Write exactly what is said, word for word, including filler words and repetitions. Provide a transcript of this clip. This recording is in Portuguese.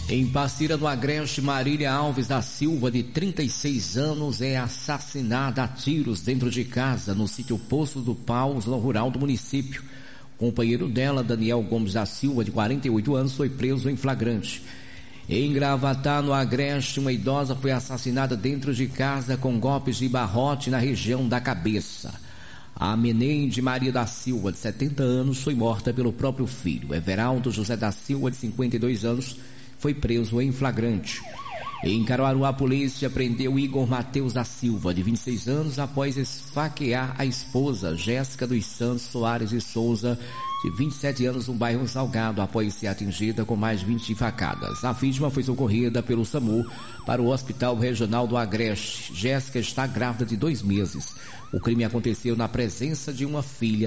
Em Passira do Agreste, Marília Alves da Silva, de trinta e seis anos, é assassinada a tiros dentro de casa, no sítio Poço do Pau, zona rural do município. O companheiro dela, Daniel Gomes da Silva, de quarenta e oito anos, foi preso em flagrante. Em Gravatá, no Agreste, uma idosa foi assassinada dentro de casa com golpes de barrote na região da cabeça. A Menende Maria da Silva, de setenta anos, foi morta pelo próprio filho. Everaldo José da Silva, de cinquenta e dois anos, foi preso em flagrante. Em Caruaru, a polícia prendeu Igor Mateus da Silva, de vinte e seis anos, após esfaquear a esposa, Jéssica dos Santos Soares de Souza, de vinte e sete anos, no bairro Salgado, após ser atingida com mais de vinte facadas. A vítima foi socorrida pelo SAMU para o Hospital Regional do Agreste. Jéssica está grávida de dois meses. O crime aconteceu na presença de uma filha